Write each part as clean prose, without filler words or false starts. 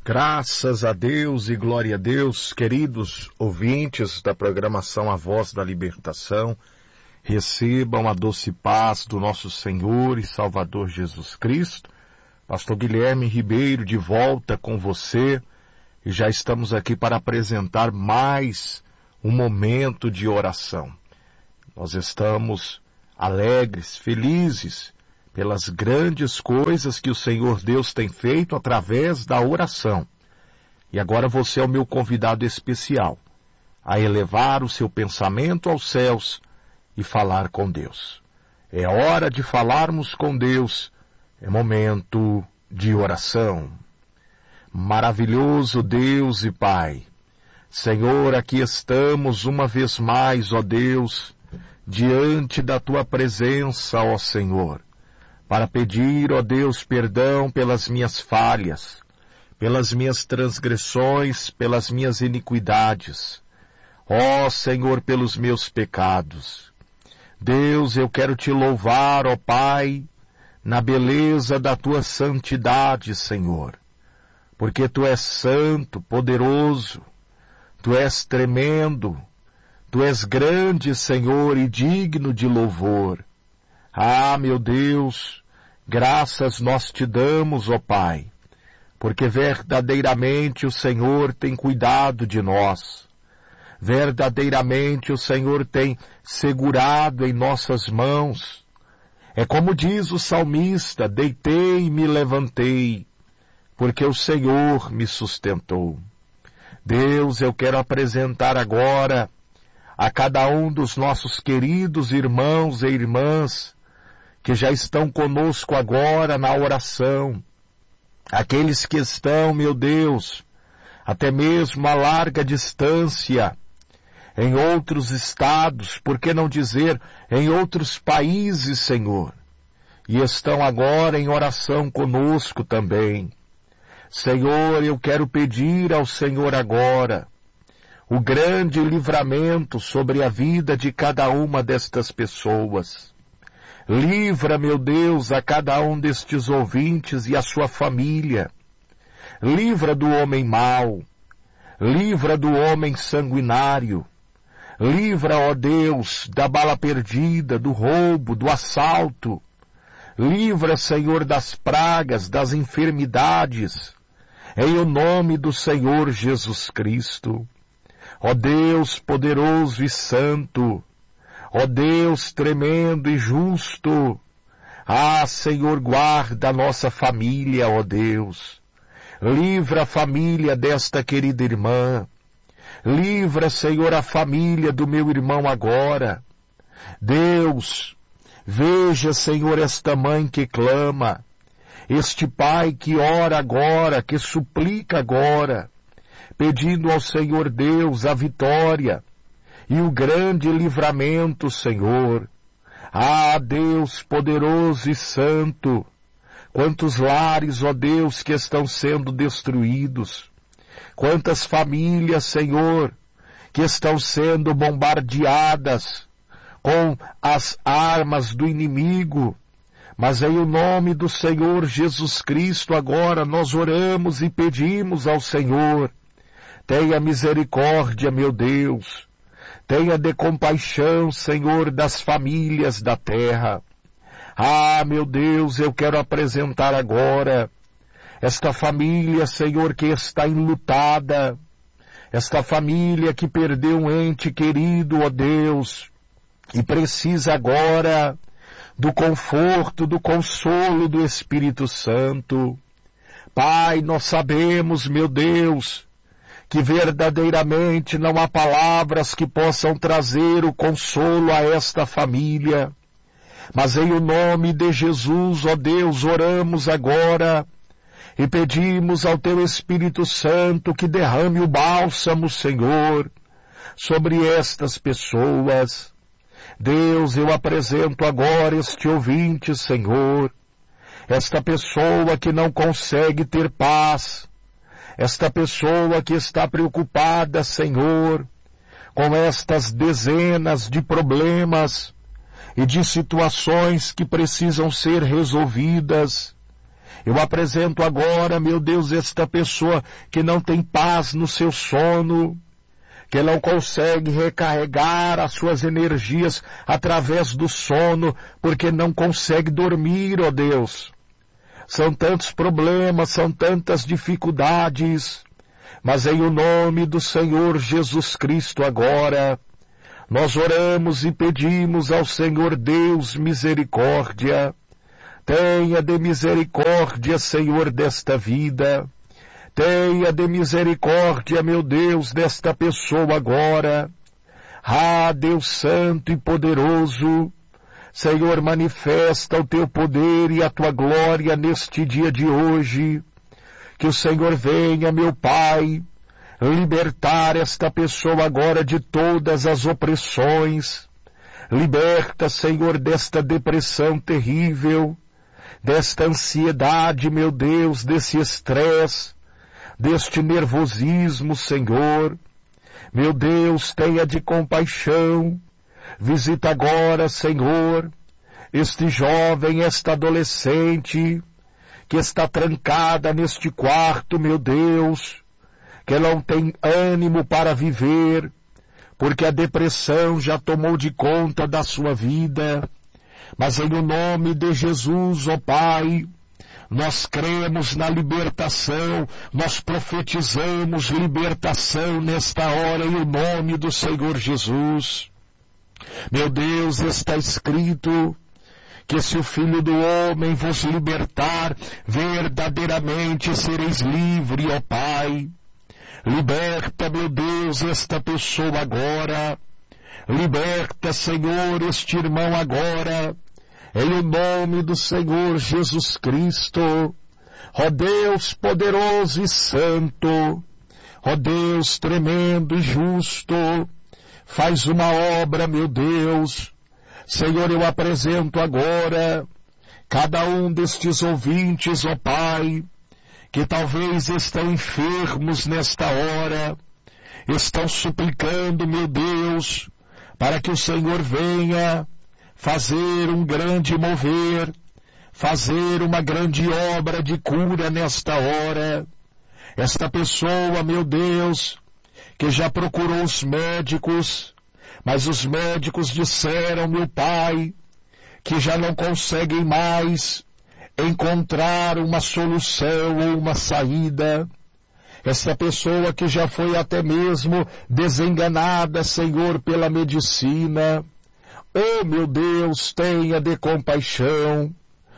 Graças a Deus e glória a Deus, queridos ouvintes da programação A Voz da Libertação, recebam a doce paz do nosso Senhor e Salvador Jesus Cristo. Pastor Guilherme Ribeiro de volta com você e já estamos aqui para apresentar mais um momento de oração. Nós estamos alegres, felizes pelas grandes coisas que o Senhor Deus tem feito através da oração. E agora você é o meu convidado especial a elevar o seu pensamento aos céus e falar com Deus. É hora de falarmos com Deus, é momento de oração. Maravilhoso Deus e Pai, Senhor, aqui estamos uma vez mais, ó Deus, diante da Tua presença, ó Senhor, para pedir, ó Deus, perdão pelas minhas falhas, pelas minhas transgressões, pelas minhas iniquidades. Ó Senhor, pelos meus pecados. Deus, eu quero Te louvar, ó Pai, na beleza da Tua santidade, Senhor, porque Tu és santo, poderoso, Tu és tremendo, Tu és grande, Senhor, e digno de louvor. Ah, meu Deus, graças nós Te damos, ó Pai, porque verdadeiramente o Senhor tem cuidado de nós. Verdadeiramente o Senhor tem segurado em nossas mãos. É como diz o salmista, deitei e me levantei, porque o Senhor me sustentou. Deus, eu quero apresentar agora a cada um dos nossos queridos irmãos e irmãs que já estão conosco agora na oração, aqueles que estão, meu Deus, até mesmo a larga distância, em outros estados, por que não dizer em outros países, Senhor, e estão agora em oração conosco também. Senhor, eu quero pedir ao Senhor agora o grande livramento sobre a vida de cada uma destas pessoas. Livra, meu Deus, a cada um destes ouvintes e a sua família. Livra do homem mau. Livra do homem sanguinário. Livra, ó Deus, da bala perdida, do roubo, do assalto. Livra, Senhor, das pragas, das enfermidades. Em o nome do Senhor Jesus Cristo. Ó Deus poderoso e santo, ó Deus tremendo e justo, ah, Senhor, guarda a nossa família, ó Deus. Livra a família desta querida irmã. Livra, Senhor, a família do meu irmão agora. Deus, veja, Senhor, esta mãe que clama, este pai que ora agora, que suplica agora, pedindo ao Senhor Deus a vitória e o grande livramento, Senhor. Ah, Deus poderoso e santo, quantos lares, ó Deus, que estão sendo destruídos, quantas famílias, Senhor, que estão sendo bombardeadas com as armas do inimigo, mas em o nome do Senhor Jesus Cristo agora nós oramos e pedimos ao Senhor, tenha misericórdia, meu Deus. Tenha de compaixão, Senhor, das famílias da terra. Ah, meu Deus, eu quero apresentar agora esta família, Senhor, que está enlutada. Esta família que perdeu um ente querido, ó Deus, e precisa agora do conforto, do consolo do Espírito Santo. Pai, nós sabemos, meu Deus, que verdadeiramente não há palavras que possam trazer o consolo a esta família. Mas em o nome de Jesus, ó Deus, oramos agora e pedimos ao Teu Espírito Santo que derrame o bálsamo, Senhor, sobre estas pessoas. Deus, eu apresento agora este ouvinte, Senhor, esta pessoa que não consegue ter paz, esta pessoa que está preocupada, Senhor, com estas dezenas de problemas e de situações que precisam ser resolvidas. Eu apresento agora, meu Deus, esta pessoa que não tem paz no seu sono, que não consegue recarregar as suas energias através do sono, porque não consegue dormir, ó Deus. São tantos problemas, são tantas dificuldades, mas em o nome do Senhor Jesus Cristo agora, nós oramos e pedimos ao Senhor Deus misericórdia. Tenha de misericórdia, Senhor, desta vida. Tenha de misericórdia, meu Deus, desta pessoa agora. Ah, Deus Santo e poderoso, Senhor, manifesta o Teu poder e a Tua glória neste dia de hoje. Que o Senhor venha, meu Pai, libertar esta pessoa agora de todas as opressões. Liberta, Senhor, desta depressão terrível, desta ansiedade, meu Deus, desse estresse, deste nervosismo, Senhor. Meu Deus, tenha de compaixão. Visita agora, Senhor, este jovem, esta adolescente, que está trancada neste quarto, meu Deus, que não tem ânimo para viver, porque a depressão já tomou de conta da sua vida. Mas em o nome de Jesus, ó Pai, nós cremos na libertação, nós profetizamos libertação nesta hora em o nome do Senhor Jesus. Meu Deus, está escrito que se o Filho do Homem vos libertar, verdadeiramente sereis livres, ó Pai. Liberta, meu Deus, esta pessoa agora. Liberta, Senhor, este irmão agora. Em o nome do Senhor Jesus Cristo. Ó Deus poderoso e santo. Ó Deus tremendo e justo. Faz uma obra, meu Deus. Senhor, eu apresento agora cada um destes ouvintes, ó Pai, que talvez estão enfermos nesta hora, estão suplicando, meu Deus, para que o Senhor venha fazer um grande mover, fazer uma grande obra de cura nesta hora. Esta pessoa, meu Deus, que já procurou os médicos, mas os médicos disseram, meu Pai, que já não conseguem mais encontrar uma solução ou uma saída. Essa pessoa que já foi até mesmo desenganada, Senhor, pela medicina. Oh, meu Deus, tenha de compaixão,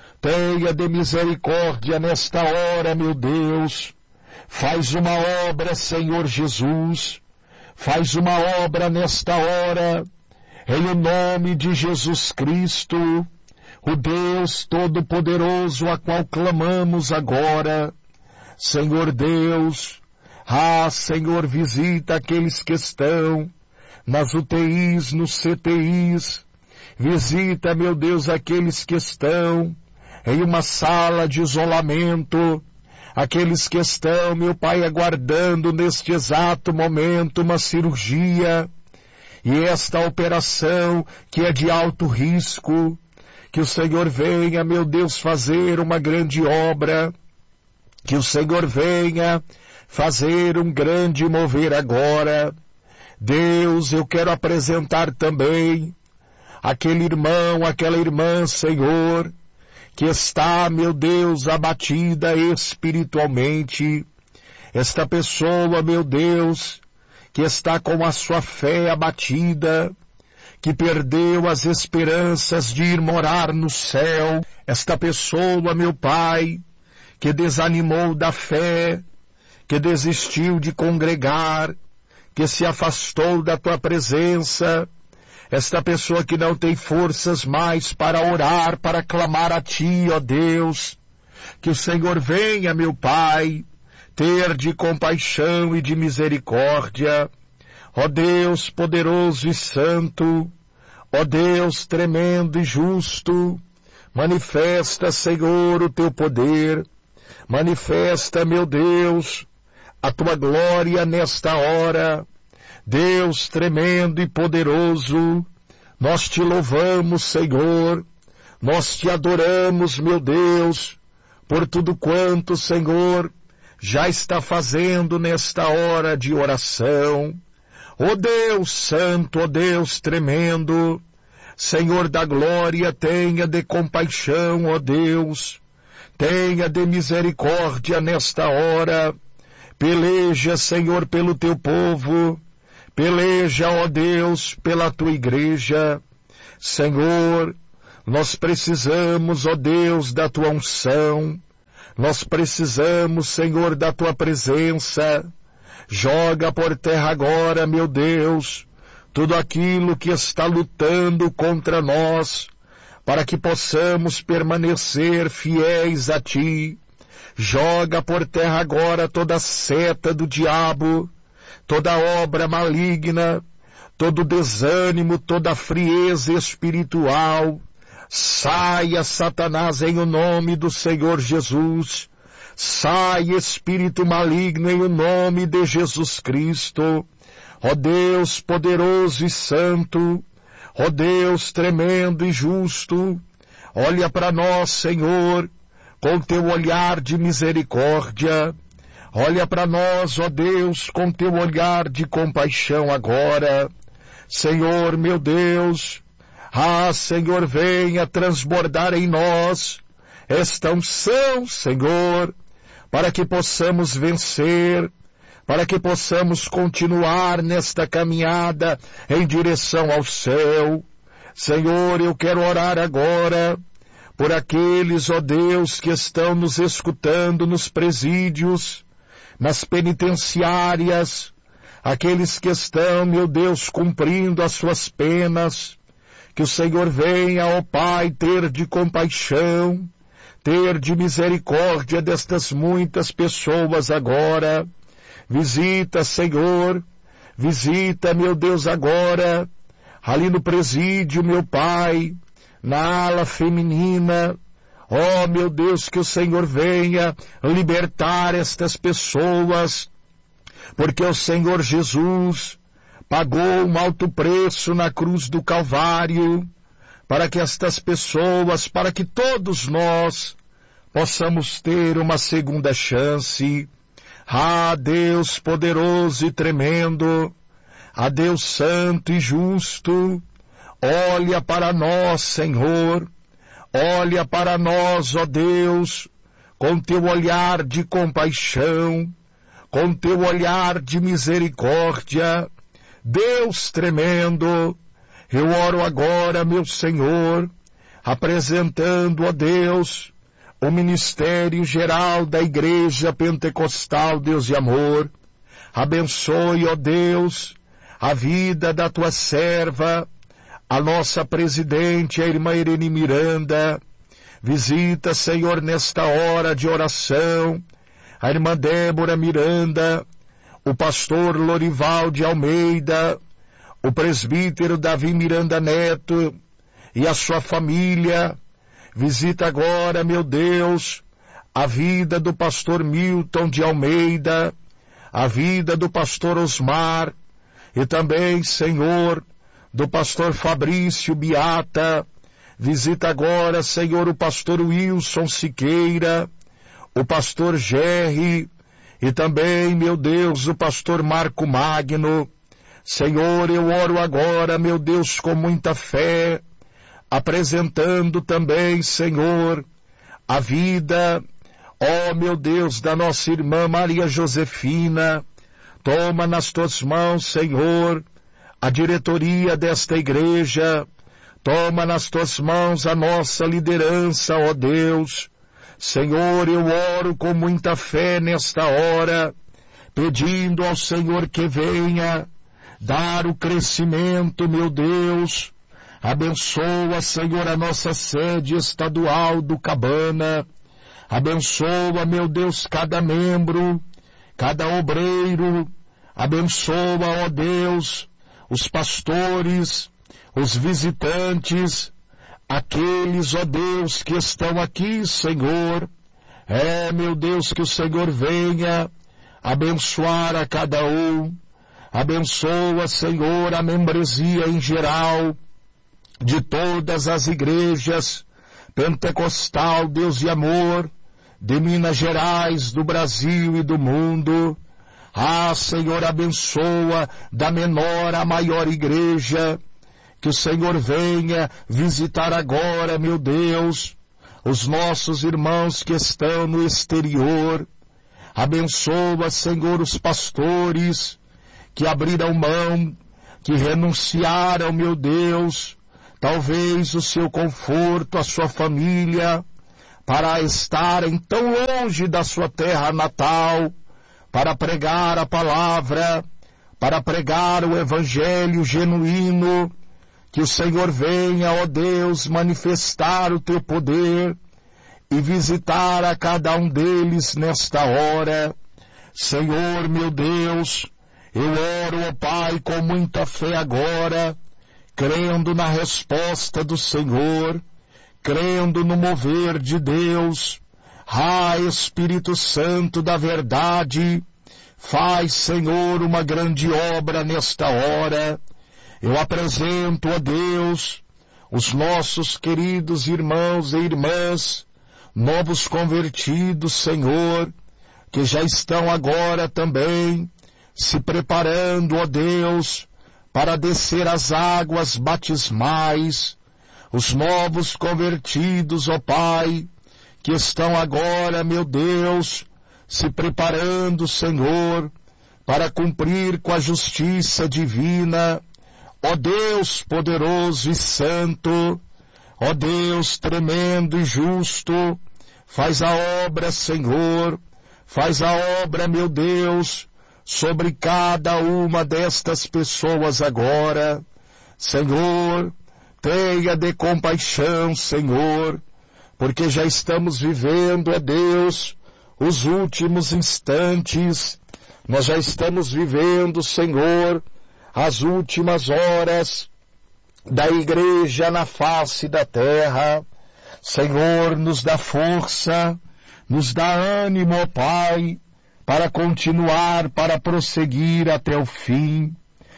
tenha de misericórdia nesta hora, meu Deus. Faz uma obra, Senhor Jesus. Faz uma obra nesta hora, em o nome de Jesus Cristo, o Deus Todo-Poderoso a qual clamamos agora. Senhor Deus, Senhor, visita aqueles que estão nas UTIs, nos CTIs. Visita, meu Deus, aqueles que estão em uma sala de isolamento. Aqueles que estão, meu Pai, aguardando neste exato momento uma cirurgia. E esta operação que é de alto risco. Que o Senhor venha, meu Deus, fazer uma grande obra. Que o Senhor venha fazer um grande mover agora. Deus, eu quero apresentar também aquele irmão, aquela irmã, Senhor, que está, meu Deus, abatida espiritualmente. Esta pessoa, meu Deus, que está com a sua fé abatida, que perdeu as esperanças de ir morar no céu. Esta pessoa, meu Pai, que desanimou da fé, que desistiu de congregar, que se afastou da Tua presença. Esta pessoa que não tem forças mais para orar, para clamar a Ti, ó Deus. Que o Senhor venha, meu Pai, ter de compaixão e de misericórdia. Ó Deus poderoso e santo, ó Deus tremendo e justo, manifesta, Senhor, o Teu poder. Manifesta, meu Deus, a Tua glória nesta hora. Deus tremendo e poderoso, nós Te louvamos, Senhor, nós Te adoramos, meu Deus, por tudo quanto, Senhor, já está fazendo nesta hora de oração. Ó Deus santo, ó Deus tremendo, Senhor da glória, tenha de compaixão, ó Deus, tenha de misericórdia nesta hora. Peleja, Senhor, pelo teu povo, peleja, ó Deus, pela tua igreja. Senhor, nós precisamos, ó Deus, da tua unção, nós precisamos, Senhor, da tua presença. Joga por terra agora, meu Deus, tudo aquilo que está lutando contra nós, para que possamos permanecer fiéis a ti. Joga por terra agora toda seta do diabo, toda obra maligna, todo desânimo, toda frieza espiritual. Saia, Satanás, em o nome do Senhor Jesus. Sai, espírito maligno, em o nome de Jesus Cristo. Ó Deus poderoso e santo, ó Deus tremendo e justo, olha para nós, Senhor, com teu olhar de misericórdia. Olha para nós, ó Deus, com teu olhar de compaixão agora. Senhor, meu Deus, Senhor, venha transbordar em nós esta unção, Senhor, para que possamos vencer, para que possamos continuar nesta caminhada em direção ao céu. Senhor, eu quero orar agora por aqueles, ó Deus, que estão nos escutando nos presídios, nas penitenciárias, aqueles que estão, meu Deus, cumprindo as suas penas. Que o Senhor venha, ó Pai, ter de compaixão, ter de misericórdia destas muitas pessoas agora. Visita, Senhor, visita, meu Deus, agora, ali no presídio, meu Pai, na ala feminina. Ó, meu Deus, que o Senhor venha libertar estas pessoas, porque o Senhor Jesus pagou um alto preço na cruz do Calvário, para que estas pessoas, para que todos nós possamos ter uma segunda chance. Deus poderoso e tremendo, Deus santo e justo, olha para nós, Senhor, olha para nós, ó Deus, com teu olhar de compaixão, com teu olhar de misericórdia. Deus tremendo, eu oro agora, meu Senhor, apresentando, ó Deus, o ministério geral da Igreja Pentecostal, Deus de amor. Abençoe, ó Deus, a vida da tua serva, a nossa presidente, a irmã Irene Miranda. Visita, Senhor, nesta hora de oração, a irmã Débora Miranda, o pastor Lorival de Almeida, o presbítero Davi Miranda Neto e a sua família. Visita agora, meu Deus, a vida do pastor Milton de Almeida, a vida do pastor Osmar e também, Senhor, do pastor Fabrício Beata. Visita agora, Senhor, o pastor Wilson Siqueira, o pastor Gerry e também, meu Deus, o pastor Marco Magno. Senhor, eu oro agora, meu Deus, com muita fé, apresentando também, Senhor, a vida, ó meu Deus, da nossa irmã Maria Josefina. Toma nas tuas mãos, Senhor, a diretoria desta igreja. Toma nas tuas mãos a nossa liderança, ó Deus. Senhor, eu oro com muita fé nesta hora, pedindo ao Senhor que venha dar o crescimento, meu Deus. Abençoa, Senhor, a nossa sede estadual do Cabana. Abençoa, meu Deus, cada membro, cada obreiro. Abençoa, ó Deus, os pastores, os visitantes, aqueles, ó Deus, que estão aqui, Senhor. Meu Deus, que o Senhor venha abençoar a cada um. Abençoa, Senhor, a membresia em geral de todas as igrejas pentecostal, Deus de amor. de Minas Gerais, do Brasil e do mundo. Ah, Senhor, abençoa da menor à maior igreja. Que o Senhor venha visitar agora, meu Deus, os nossos irmãos que estão no exterior. Abençoa, Senhor, os pastores que abriram mão, que renunciaram, meu Deus, talvez o seu conforto, a sua família, para estarem tão longe da sua terra natal, para pregar a palavra, para pregar o evangelho genuíno. Que o Senhor venha, ó Deus, manifestar o teu poder e visitar a cada um deles nesta hora. Senhor, meu Deus, eu oro, ó Pai, com muita fé agora, crendo na resposta do Senhor, crendo no mover de Deus. Ah, Espírito Santo da verdade, faz, Senhor, uma grande obra nesta hora. Eu apresento, ó Deus, os nossos queridos irmãos e irmãs, novos convertidos, Senhor, que já estão agora também se preparando, ó Deus, para descer as águas batismais. Os novos convertidos, ó Pai, que estão agora, meu Deus, se preparando, Senhor, para cumprir com a justiça divina. Ó Deus poderoso e santo, ó Deus tremendo e justo, faz a obra, Senhor, faz a obra, meu Deus, sobre cada uma destas pessoas agora. Senhor, tenha de compaixão, Senhor, porque já estamos vivendo, ó Deus, os últimos instantes. Nós já estamos vivendo, Senhor, as últimas horas da igreja na face da terra. Senhor, nos dá força, nos dá ânimo, ó Pai, para continuar, para prosseguir até o fim.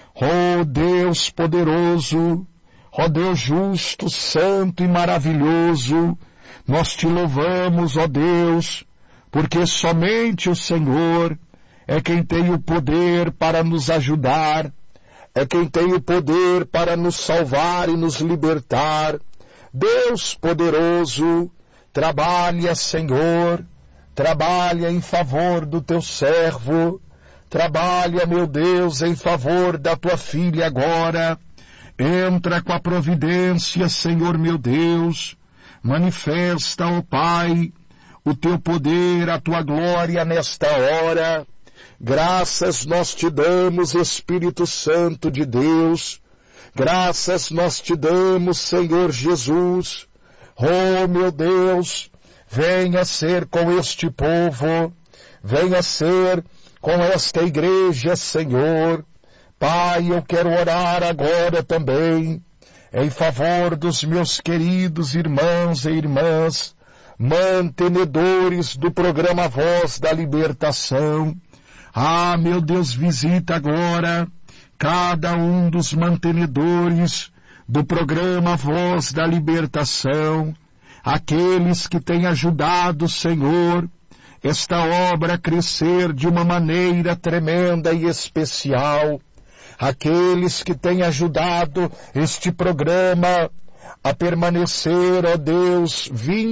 Ó Deus poderoso, ó Deus justo, santo e maravilhoso, nós te louvamos, ó Deus, porque somente o Senhor é quem tem o poder para nos ajudar, é quem tem o poder para nos salvar e nos libertar. Deus poderoso, trabalha, Senhor, trabalha em favor do teu servo, trabalha, meu Deus, em favor da tua filha agora. Entra com a providência, Senhor meu Deus, manifesta, ó Pai, o teu poder, a tua glória nesta hora. Graças nós te damos, Espírito Santo de Deus. Graças nós te damos, Senhor Jesus. Oh, meu Deus, venha ser com este povo, venha ser com esta igreja, Senhor. Pai, eu quero orar agora também em favor dos meus queridos irmãos e irmãs, mantenedores do programa Voz da Libertação. Ah, meu Deus, visita agora cada um dos mantenedores do programa Voz da Libertação, aqueles que têm ajudado, Senhor, esta obra a crescer de uma maneira tremenda e especial, aqueles que têm ajudado este programa a permanecer, ó Deus,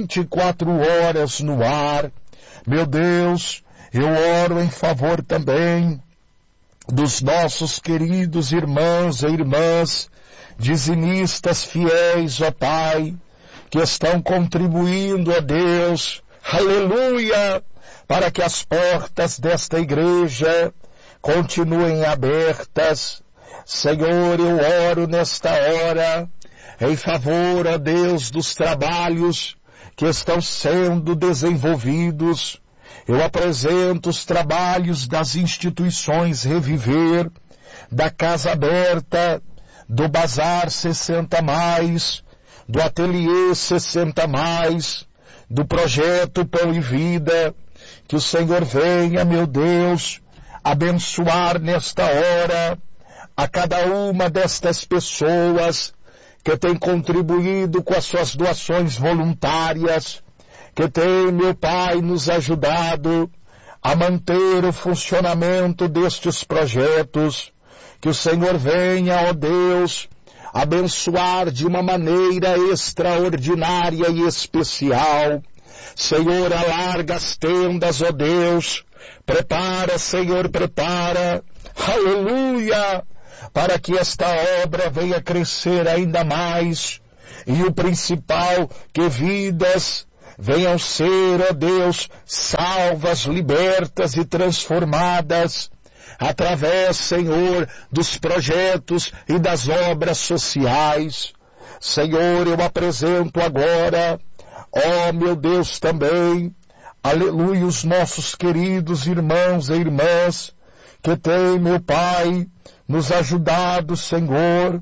24 horas no ar. Meu Deus, eu oro em favor também dos nossos queridos irmãos e irmãs, dizimistas fiéis, ó Pai, que estão contribuindo, ó Deus, aleluia, para que as portas desta igreja continuem abertas. Senhor, eu oro nesta hora em favor, ó Deus, dos trabalhos que estão sendo desenvolvidos. Eu apresento os trabalhos das instituições Reviver, da Casa Aberta, do Bazar 60+, do Ateliê 60+, do Projeto Pão e Vida. Que o Senhor venha, meu Deus, abençoar nesta hora a cada uma destas pessoas que tem contribuído com as suas doações voluntárias. que tem, meu Pai, nos ajudado a manter o funcionamento destes projetos. Que o Senhor venha, ó Deus, abençoar de uma maneira extraordinária e especial. Senhor, alarga as tendas, ó Deus. Prepara, Senhor, prepara. Aleluia! Para que esta obra venha crescer ainda mais. E o principal, que vidas venham ser, ó Deus, salvas, libertas e transformadas através, Senhor, dos projetos e das obras sociais. Senhor, eu apresento agora, ó meu Deus também, aleluia, os nossos queridos irmãos e irmãs que têm, meu Pai, nos ajudado, Senhor,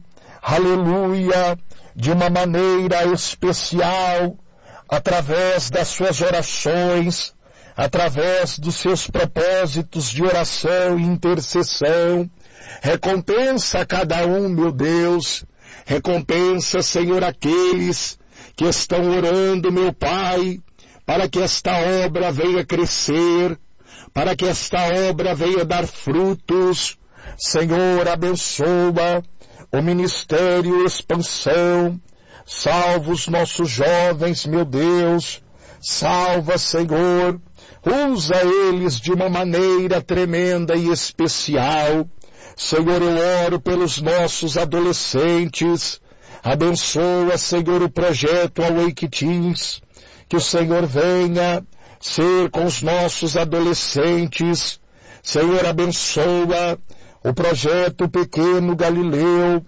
aleluia, de uma maneira especial, através das suas orações, através dos seus propósitos de oração e intercessão. Recompensa a cada um, meu Deus. Recompensa, Senhor, aqueles que estão orando, meu Pai, para que esta obra venha crescer, para que esta obra venha dar frutos. Senhor, abençoa o Ministério Expansão. Salva os nossos jovens, meu Deus. Salva, Senhor. Usa eles de uma maneira tremenda e especial. Senhor, eu oro pelos nossos adolescentes. Abençoa, Senhor, o projeto Awake Teens. Que o Senhor venha ser com os nossos adolescentes. Senhor, abençoa o projeto Pequeno Galileu.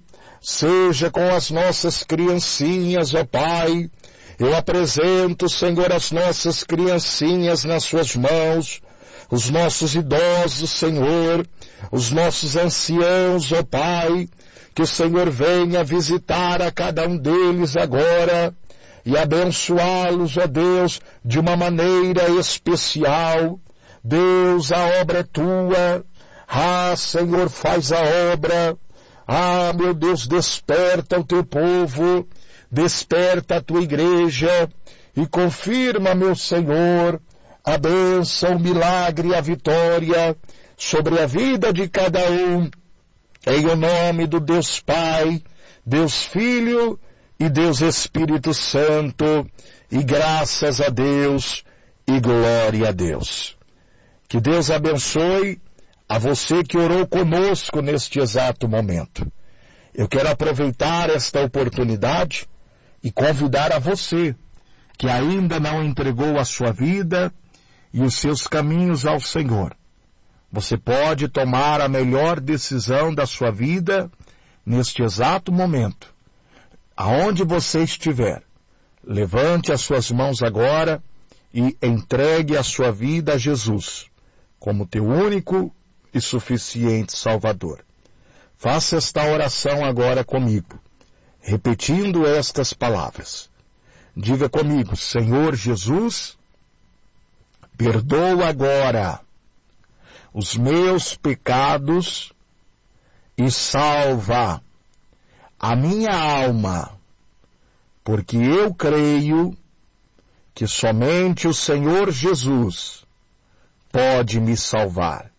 Seja com as nossas criancinhas, ó Pai. Eu apresento, Senhor, as nossas criancinhas nas suas mãos, os nossos idosos, Senhor, os nossos anciãos, ó Pai, que o Senhor venha visitar a cada um deles agora e abençoá-los, ó Deus, de uma maneira especial. Deus, a obra é tua. Ah, Senhor, faz a obra. Ah, meu Deus, desperta o teu povo. Desperta a tua igreja e confirma, meu Senhor, a bênção, o milagre e a vitória sobre a vida de cada um, em o nome do Deus Pai, Deus Filho e Deus Espírito Santo, e graças a Deus e glória a Deus. Que Deus abençoe a você que orou conosco neste exato momento. Eu quero aproveitar esta oportunidade e convidar a você que ainda não entregou a sua vida e os seus caminhos ao Senhor. Você pode tomar a melhor decisão da sua vida neste exato momento. Aonde você estiver, levante as suas mãos agora e entregue a sua vida a Jesus como teu único e suficiente Salvador. Faça esta oração agora comigo, repetindo estas palavras. Diga comigo: Senhor Jesus, perdoa agora os meus pecados e salva a minha alma, porque eu creio que somente o Senhor Jesus pode me salvar.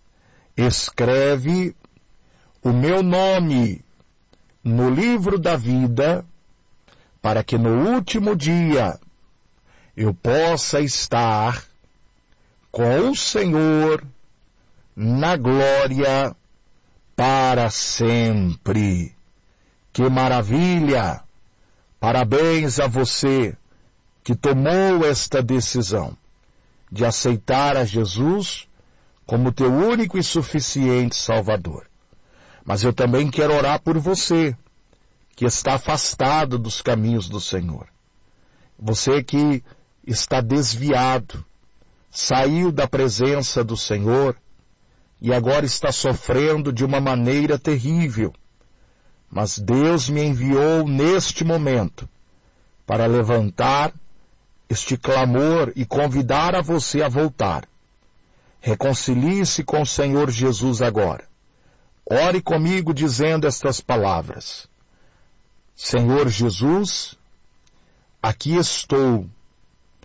Escreve o meu nome no livro da vida, para que no último dia eu possa estar com o Senhor na glória para sempre. Que maravilha! Parabéns a você que tomou esta decisão de aceitar a Jesus como teu único e suficiente Salvador. Mas eu também quero orar por você que está afastado dos caminhos do Senhor. Você que está desviado, saiu da presença do Senhor e agora está sofrendo de uma maneira terrível. Mas Deus me enviou neste momento para levantar este clamor e convidar a você a voltar. Reconcilie-se com o Senhor Jesus agora. Ore comigo dizendo estas palavras: Senhor Jesus, aqui estou,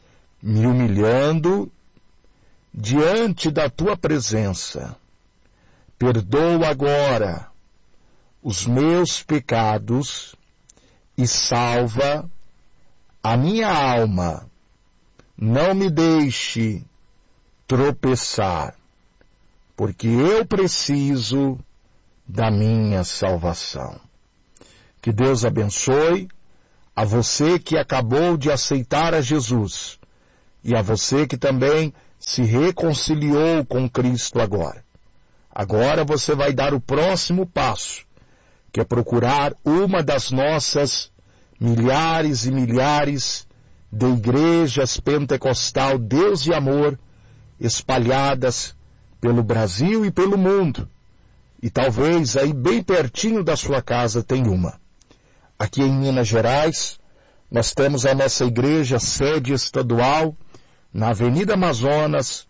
me humilhando diante da tua presença. Perdoa agora os meus pecados e salva a minha alma. Não me deixe tropeçar, porque eu preciso da minha salvação. Que Deus abençoe a você que acabou de aceitar a Jesus e a você que também se reconciliou com Cristo agora. Agora você vai dar o próximo passo, que é procurar uma das nossas milhares e milhares de igrejas pentecostal Deus e Amor espalhadas pelo Brasil e pelo mundo. E talvez aí bem pertinho da sua casa tem uma. Aqui em Minas Gerais, nós temos a nossa igreja sede estadual na Avenida Amazonas,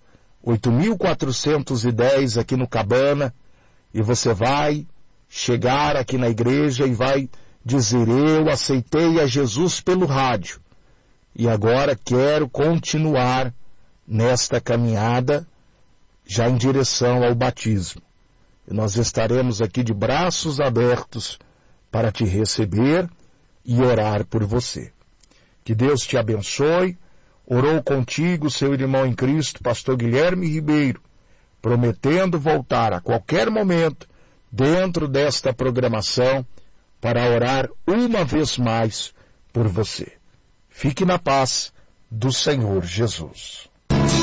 8.410 aqui no Cabana, e você vai chegar aqui na igreja e vai dizer: eu aceitei a Jesus pelo rádio e agora quero continuar nesta caminhada já em direção ao batismo. E nós estaremos aqui de braços abertos para te receber e orar por você. Que Deus te abençoe. Orou contigo seu irmão em Cristo, pastor Guilherme Ribeiro, prometendo voltar a qualquer momento dentro desta programação para orar uma vez mais por você. Fique na paz do Senhor Jesus.